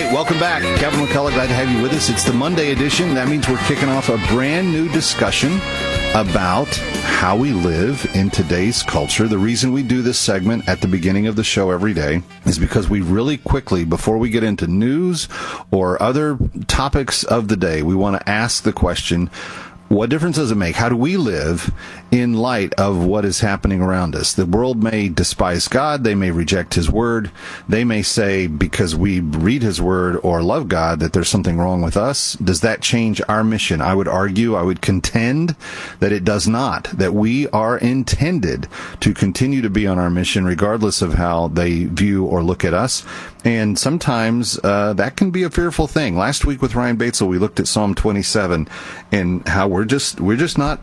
right, welcome back. Kevin McCullough, glad to have you with us. It's the Monday edition. That means we're kicking off a brand new discussion about how we live in today's culture. The reason we do this segment at the beginning of the show every day is because we really quickly, before we get into news or other topics of the day, we want to ask the question, what difference does it make? How do we live in light of what is happening around us? The world may despise God. They may reject His Word. They may say, because we read His Word or love God, that there's something wrong with us. Does that change our mission? I would argue, I would contend that it does not, that we are intended to continue to be on our mission regardless of how they view or look at us. And sometimes that can be a fearful thing. Last week with Ryan Batesel, we looked at Psalm 27 and how we're just not,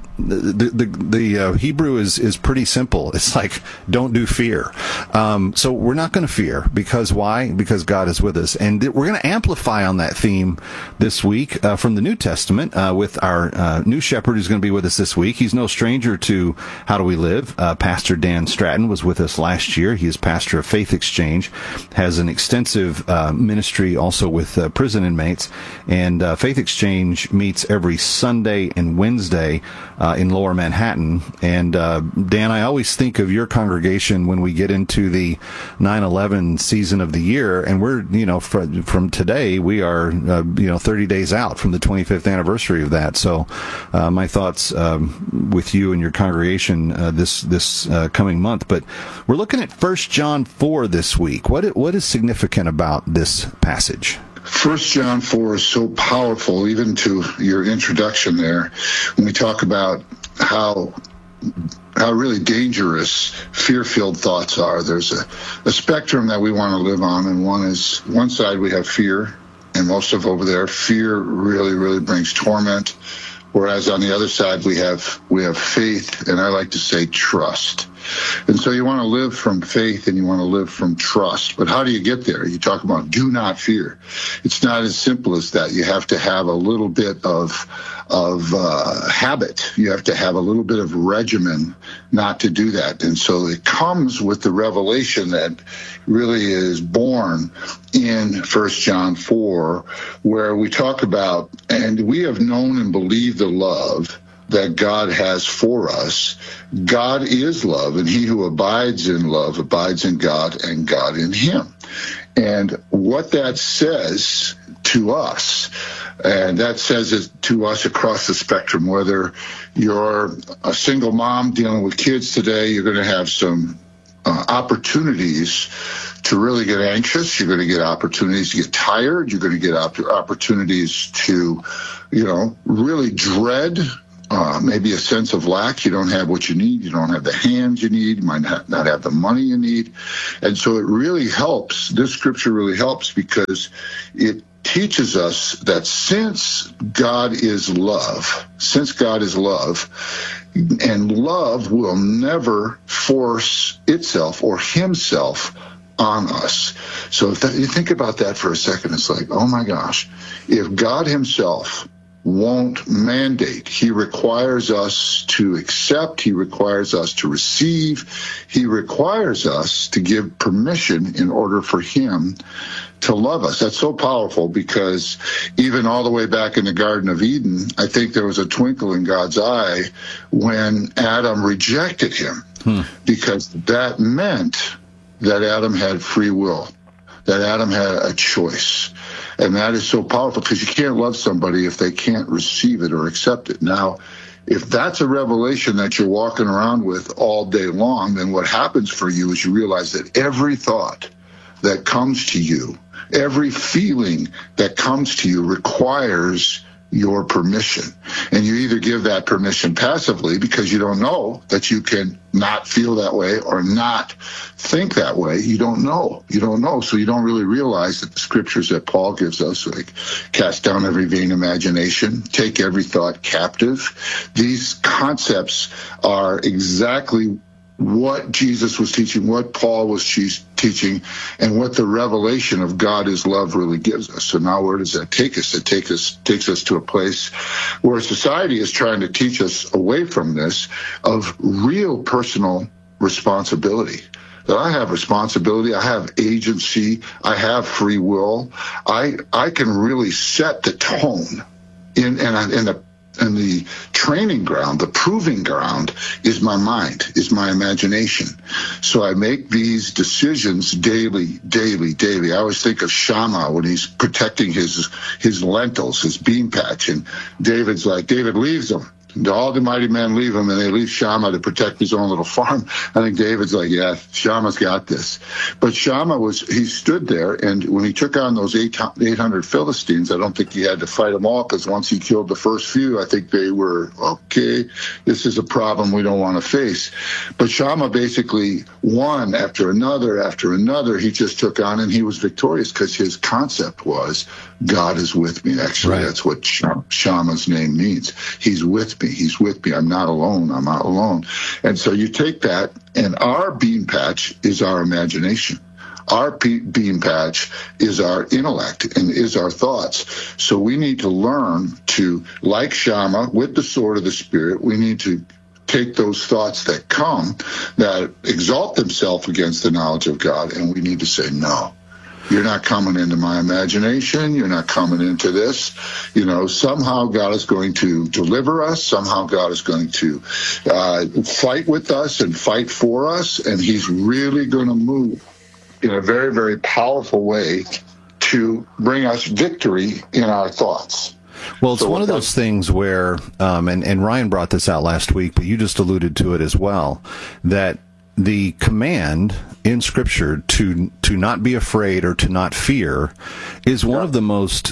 the Hebrew is pretty simple. It's like, don't do fear. So we're not going to fear. Because why? Because God is with us. And we're going to amplify on that theme this week from the New Testament with our new shepherd who's going to be with us this week. He's no stranger to How Do We Live. Pastor Dan Stratton was with us last year. He is pastor of Faith Exchange, has an extensive ministry also with prison inmates. And Faith Exchange meets every Sunday and Wednesday in Lower Manhattan. And Dan, I always think of your congregation when we get into the 9/11 season of the year, and we're, from today, we are, 30 days out from the 25th anniversary of that. So my thoughts with you and your congregation this coming month. But we're looking at 1 John 4 this week. What is significant about this passage? 1 John 4 is so powerful, even to your introduction there, when we talk about how really dangerous fear-filled thoughts are. There's a spectrum that we want to live on, and one side we have fear, and most of over there, fear really, really brings torment, whereas on the other side we have faith, and I like to say trust. And so you want to live from faith and you want to live from trust. But how do you get there? You talk about do not fear. It's not as simple as that. You have to have a little bit of habit. You have to have a little bit of regimen not to do that. And so it comes with the revelation that really is born in 1 John 4, where we talk about, and we have known and believed the love that God has for us. God is love, and he who abides in love abides in God and God in him. And what that says to us, and that says it to us across the spectrum, whether you're a single mom dealing with kids today, you're going to have some opportunities to really get anxious. You're going to get opportunities to get tired. You're going to get opportunities to, really dread maybe a sense of lack. You don't have what you need. You don't have the hands you need. You might not have the money you need. And so it really helps. This scripture really helps because it teaches us that since God is love, and love will never force itself or himself on us. So if you think about that for a second, it's like, oh my gosh, if God himself won't mandate. He requires us to accept. He requires us to receive. He requires us to give permission in order for him to love us. That's so powerful because even all the way back in the Garden of Eden, I think there was a twinkle in God's eye when Adam rejected him because that meant that Adam had free will, that Adam had a choice. And that is so powerful because you can't love somebody if they can't receive it or accept it. Now, if that's a revelation that you're walking around with all day long, then what happens for you is you realize that every thought that comes to you, every feeling that comes to you requires your permission. And you either give that permission passively because you don't know that you can not feel that way or not think that way. You don't know. So you don't really realize that the scriptures that Paul gives us, like cast down every vain imagination, take every thought captive. These concepts are exactly what Jesus was teaching, what Paul was teaching, and what the revelation of God is love really gives us. So now where does that take us? It takes us to a place where society is trying to teach us away from this of real personal responsibility. that I have responsibility, I have agency, I have free will. I can really set the tone in the training ground. The proving ground is my mind, is my imagination. So I make these decisions daily. I always think of Shammah when he's protecting his lentils, his bean patch, and David leaves them. All the mighty men leave him, and they leave Shammah to protect his own little farm. I think David's like, yeah, Shammah's got this. But Shammah he stood there, and when he took on those 800 Philistines, I don't think he had to fight them all, because once he killed the first few, I think they were, okay, this is a problem we don't want to face. But Shammah basically one after another, he just took on, and he was victorious because his concept was, God is with me. Actually, right. That's what Shammah's name means. He's with me. He's with me. I'm not alone. I'm not alone. And so you take that, and our bean patch is our imagination. Our bean patch is our intellect and is our thoughts. So we need to learn to, like Shammah, with the sword of the Spirit, we need to take those thoughts that come, that exalt themselves against the knowledge of God, and we need to say, no. You're not coming into my imagination. You're not coming into this. Somehow God is going to deliver us. Somehow God is going to fight with us and fight for us. And he's really going to move in a very, very powerful way to bring us victory in our thoughts. Well, it's one of those things where, and Ryan brought this out last week, but you just alluded to it as well, that the command in Scripture to not be afraid or to not fear is one of the most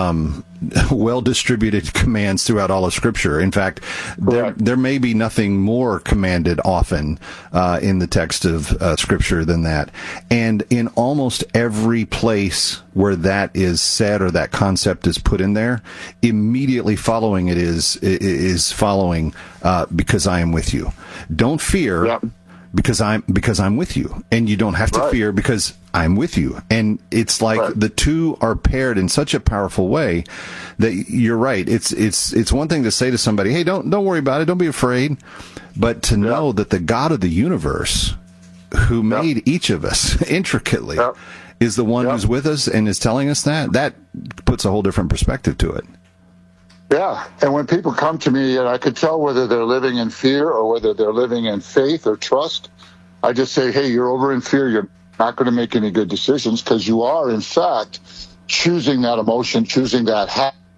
well-distributed commands throughout all of Scripture. In fact, there may be nothing more commanded often in the text of Scripture than that. And in almost every place where that is said or that concept is put in there, immediately following it is following because I am with you. Don't fear. Yep. Because I'm with you, and you don't have to fear because I'm with you. And it's like the two are paired in such a powerful way that you're right. It's one thing to say to somebody, hey, don't worry about it, don't be afraid, but to know that the God of the universe, who made each of us intricately, is the one who's with us and is telling us that puts a whole different perspective to it. Yeah, and when people come to me, and I could tell whether they're living in fear or whether they're living in faith or trust, I just say, hey, you're over in fear. You're not going to make any good decisions because you are, in fact, choosing that emotion, choosing that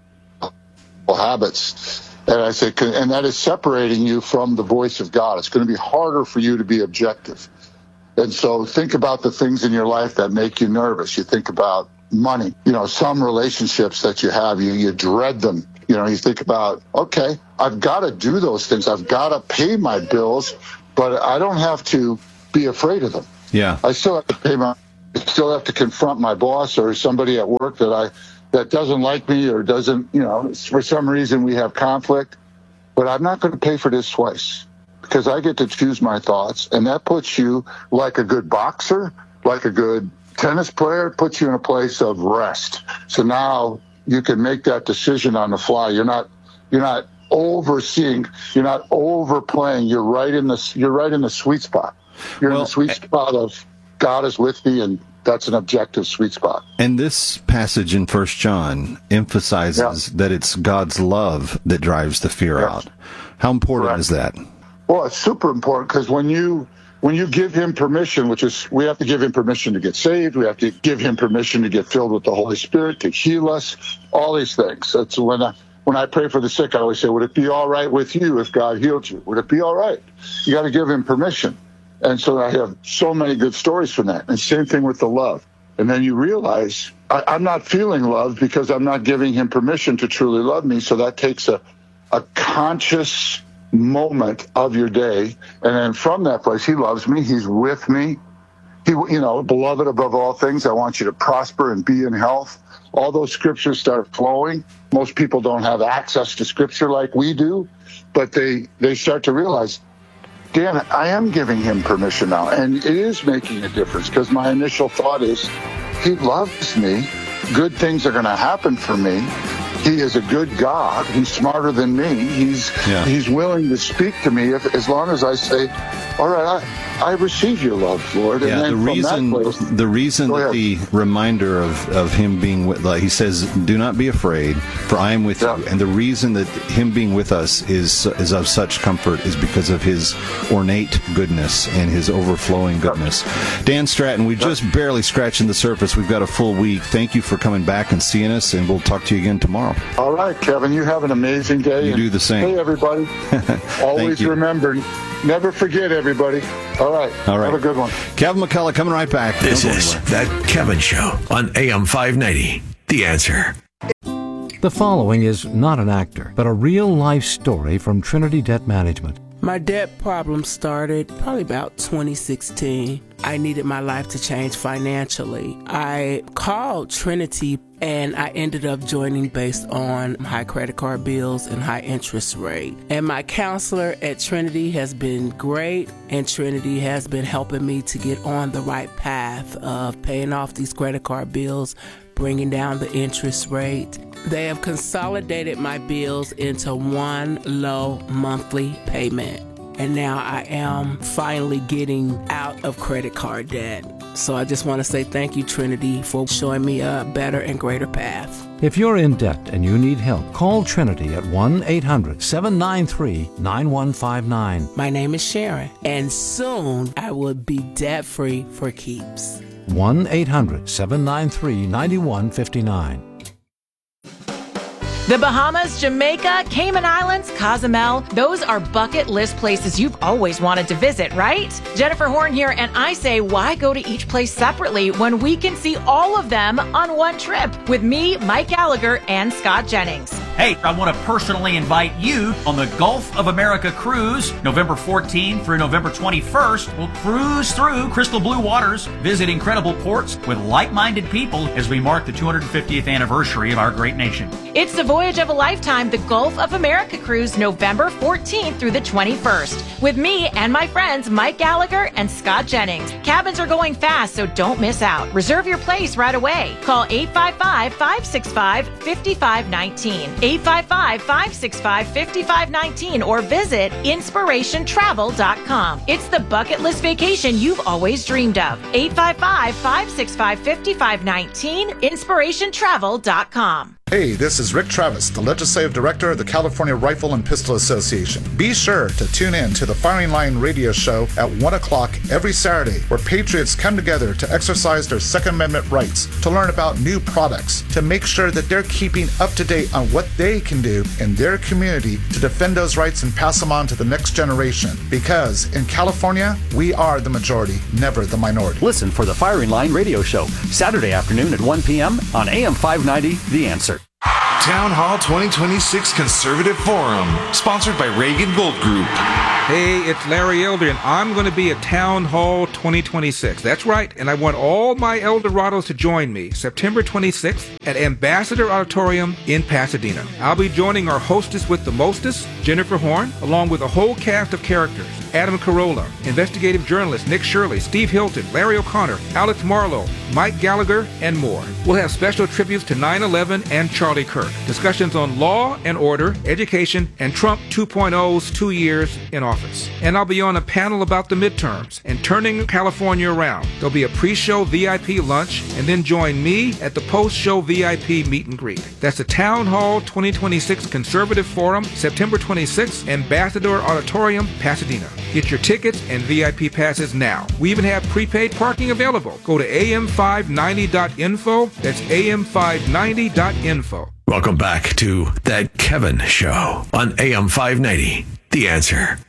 habits. And I say, and that is separating you from the voice of God. It's going to be harder for you to be objective. And so think about the things in your life that make you nervous. You think about money, some relationships that you have, you dread them. You think about, okay, I've got to do those things. I've got to pay my bills, but I don't have to be afraid of them. Yeah. I still have to I still have to confront my boss or somebody at work that doesn't like me or doesn't, for some reason we have conflict, but I'm not going to pay for this twice because I get to choose my thoughts. And that puts you, like a good boxer, like a good tennis player, puts you in a place of rest. So now you can make that decision on the fly. You're not overseeing. You're not overplaying. You're right in the sweet spot. You're in the sweet spot of God is with me, and that's an objective sweet spot. And this passage in 1 John emphasizes that it's God's love that drives the fear out. How important is that? Well, it's super important because when you give him permission, which is we have to give him permission to get saved, we have to give him permission to get filled with the Holy Spirit, to heal us, all these things. That's when I pray for the sick, I always say, would it be all right with you if God healed you? Would it be all right? You got to give him permission. And so I have so many good stories from that. And same thing with the love. And then you realize I'm not feeling love because I'm not giving him permission to truly love me. So that takes a conscious moment of your day, and then from that place, he loves me, he's with me. Beloved above all things, I want you to prosper and be in health. All those scriptures start flowing. Most people don't have access to scripture like we do, but they start to realize, Dan, I am giving him permission now, and it is making a difference because my initial thought is, he loves me, good things are going to happen for me, he is a good God. He's smarter than me. He's willing to speak to me as long as I say, all right, I receive your love, Lord. And then the reason that the reminder of him being with, like he says, do not be afraid, for I am with you. And the reason that him being with us is of such comfort is because of his ornate goodness and his overflowing goodness. Dan Stratton, we've just barely scratching the surface. We've got a full week. Thank you for coming back and seeing us, and we'll talk to you again tomorrow. All right, Kevin, you have an amazing day. You do the same. Hey, everybody. Always remember, never forget, everybody. All right. Have a good one. Kevin McCullough coming right back. This is That Kevin Show on AM 590. The Answer. The following is not an actor, but a real-life story from Trinity Debt Management. My debt problem started probably about 2016. I needed my life to change financially. I called Trinity and I ended up joining based on high credit card bills and high interest rate. And my counselor at Trinity has been great, and Trinity has been helping me to get on the right path of paying off these credit card bills, bringing down the interest rate. They have consolidated my bills into one low monthly payment. And now I am finally getting out of credit card debt. So I just want to say thank you, Trinity, for showing me a better and greater path. If you're in debt and you need help, call Trinity at 1-800-793-9159. My name is Sharon, and soon I will be debt-free for keeps. 1-800-793-9159. The Bahamas, Jamaica, Cayman Islands, Cozumel, those are bucket list places you've always wanted to visit, right? Jennifer Horn here, and I say, why go to each place separately when we can see all of them on one trip with me, Mike Gallagher, and Scott Jennings? Hey, I want to personally invite you on the Gulf of America cruise, November 14th through November 21st. We'll cruise through crystal blue waters, visit incredible ports with like-minded people as we mark the 250th anniversary of our great nation. It's the voyage of a lifetime, the Gulf of America cruise, November 14th through the 21st, with me and my friends Mike Gallagher and Scott Jennings. Cabins are going fast, so don't miss out. Reserve your place right away. Call 855-565-5519. 855-565-5519 or visit inspirationtravel.com. It's the bucket list vacation you've always dreamed of. 855-565-5519, inspirationtravel.com. Hey, this is Rick Travis, the Legislative Director of the California Rifle and Pistol Association. Be sure to tune in to the Firing Line radio show at 1 o'clock every Saturday, where patriots come together to exercise their Second Amendment rights, to learn about new products, to make sure that they're keeping up to date on what they can do in their community to defend those rights and pass them on to the next generation. Because in California, we are the majority, never the minority. Listen for the Firing Line radio show, Saturday afternoon at 1 p.m. on AM 590, The Answer. Town Hall 2026 Conservative Forum, sponsored by Reagan Gold Group. Hey, it's Larry Elder, and I'm going to be at Town Hall 2026. That's right, and I want all my Eldorados to join me September 26th at Ambassador Auditorium in Pasadena. I'll be joining our hostess with the mostest, Jennifer Horn, along with a whole cast of characters. Adam Carolla, investigative journalist Nick Shirley, Steve Hilton, Larry O'Connor, Alex Marlowe, Mike Gallagher, and more. We'll have special tributes to 9/11 and Charlie Kirk, discussions on law and order, education, and Trump 2.0's 2 years in office. And I'll be on a panel about the midterms and turning California around. There'll be a pre-show VIP lunch, and then join me at the post-show VIP meet and greet. That's the Town Hall 2026 Conservative Forum, September 26th, Ambassador Auditorium, Pasadena. Get your tickets and VIP passes now. We even have prepaid parking available. Go to am590.info. That's am590.info. Welcome back to That Kevin Show on AM 590. The Answer.